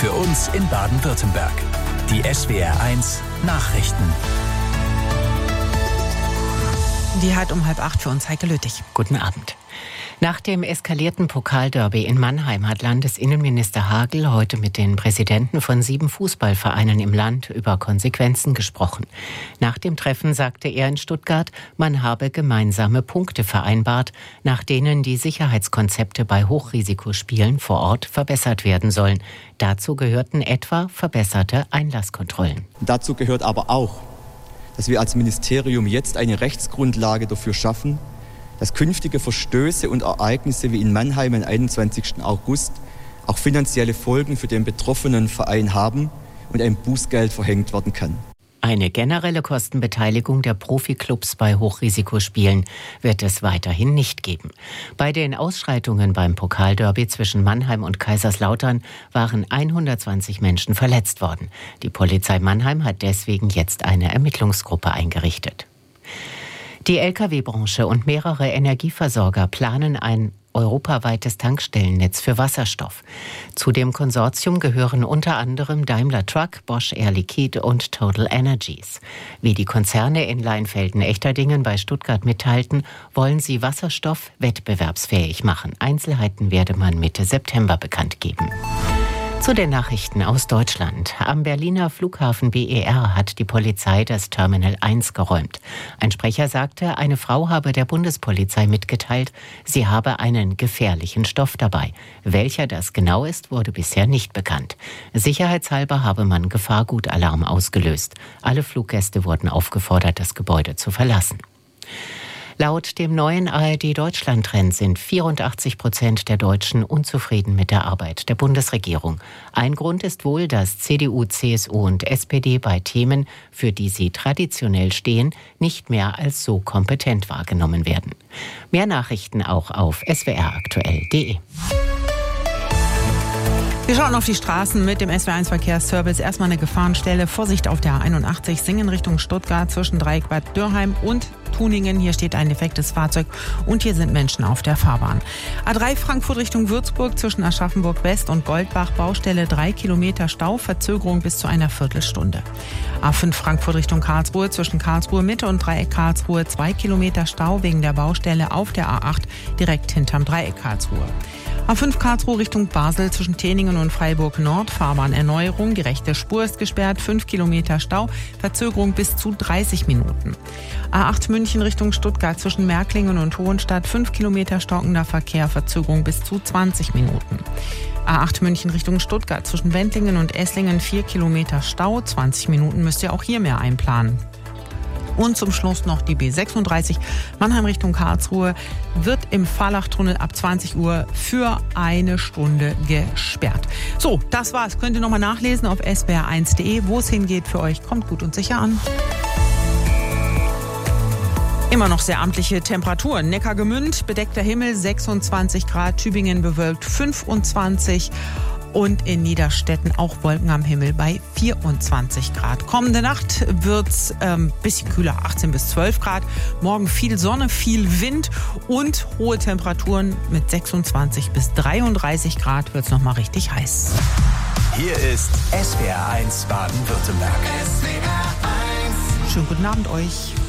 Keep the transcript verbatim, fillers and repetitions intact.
Für uns in Baden-Württemberg. Die S W R eins Nachrichten. Die hat um halb acht für uns Heike Lüttich. Guten Abend. Nach dem eskalierten Pokalderby in Mannheim hat Landesinnenminister Hagel heute mit den Präsidenten von sieben Fußballvereinen im Land über Konsequenzen gesprochen. Nach dem Treffen sagte er in Stuttgart, man habe gemeinsame Punkte vereinbart, nach denen die Sicherheitskonzepte bei Hochrisikospielen vor Ort verbessert werden sollen. Dazu gehörten etwa verbesserte Einlasskontrollen. Dazu gehört aber auch, dass wir als Ministerium jetzt eine Rechtsgrundlage dafür schaffen, dass künftige Verstöße und Ereignisse wie in Mannheim am einundzwanzigsten August auch finanzielle Folgen für den betroffenen Verein haben und ein Bußgeld verhängt werden kann. Eine generelle Kostenbeteiligung der Profiklubs bei Hochrisikospielen wird es weiterhin nicht geben. Bei den Ausschreitungen beim Pokalderby zwischen Mannheim und Kaiserslautern waren hundertzwanzig Menschen verletzt worden. Die Polizei Mannheim hat deswegen jetzt eine Ermittlungsgruppe eingerichtet. Die L K W-Branche und mehrere Energieversorger planen ein europaweites Tankstellennetz für Wasserstoff. Zu dem Konsortium gehören unter anderem Daimler Truck, Bosch Air Liquide und Total Energies. Wie die Konzerne in Leinfelden-Echterdingen bei Stuttgart mitteilten, wollen sie Wasserstoff wettbewerbsfähig machen. Einzelheiten werde man Mitte September bekannt geben. Zu den Nachrichten aus Deutschland. Am Berliner Flughafen B E R hat die Polizei das Terminal eins geräumt. Ein Sprecher sagte, eine Frau habe der Bundespolizei mitgeteilt, sie habe einen gefährlichen Stoff dabei. Welcher das genau ist, wurde bisher nicht bekannt. Sicherheitshalber habe man Gefahrgutalarm ausgelöst. Alle Fluggäste wurden aufgefordert, das Gebäude zu verlassen. Laut dem neuen A R D-Deutschland-Trend sind vierundachtzig Prozent der Deutschen unzufrieden mit der Arbeit der Bundesregierung. Ein Grund ist wohl, dass C D U, C S U und S P D bei Themen, für die sie traditionell stehen, nicht mehr als so kompetent wahrgenommen werden. Mehr Nachrichten auch auf s w r aktuell punkt d e. Wir schauen auf die Straßen mit dem S W R eins Verkehrsservice. Erstmal eine Gefahrenstelle. Vorsicht auf der A einundachtzig Singen Richtung Stuttgart zwischen Dreieckbad Dürrheim und Tuningen. Hier steht ein defektes Fahrzeug und hier sind Menschen auf der Fahrbahn. A drei Frankfurt Richtung Würzburg zwischen Aschaffenburg West und Goldbach. Baustelle drei Kilometer Stau. Verzögerung bis zu einer Viertelstunde. A fünf Frankfurt Richtung Karlsruhe zwischen Karlsruhe Mitte und Dreieck Karlsruhe. Zwei Kilometer Stau wegen der Baustelle auf der A acht direkt hinterm Dreieck Karlsruhe. A fünf Karlsruhe Richtung Basel zwischen Teningen und Freiburg Nord. Fahrbahnerneuerung. Die rechte Spur ist gesperrt. Fünf Kilometer Stau. Verzögerung bis zu dreißig Minuten. A acht München Richtung Stuttgart zwischen Märklingen und Hohenstadt. Fünf Kilometer stockender Verkehr. Verzögerung bis zu zwanzig Minuten. A acht München Richtung Stuttgart zwischen Wendlingen und Esslingen. Vier Kilometer Stau. zwanzig Minuten müsst ihr auch hier mehr einplanen. Und zum Schluss noch die B sechsunddreißig Mannheim Richtung Karlsruhe wird im Fahrlachtunnel ab zwanzig Uhr für eine Stunde gesperrt. So, das war's. Könnt ihr nochmal nachlesen auf s w r eins punkt d e, wo es hingeht für euch. Kommt gut und sicher an. Immer noch sehr amtliche Temperaturen. Neckargemünd, bedeckter Himmel, sechsundzwanzig Grad. Tübingen bewölkt, fünfundzwanzig. Und in Niederstetten auch Wolken am Himmel bei vierundzwanzig Grad. Kommende Nacht wird's ähm, bisschen kühler, achtzehn bis zwölf Grad. Morgen viel Sonne, viel Wind und hohe Temperaturen mit sechsundzwanzig bis dreiunddreißig Grad wird's noch mal richtig heiß. Hier ist S W R eins Baden-Württemberg. S W R eins. Schönen guten Abend euch.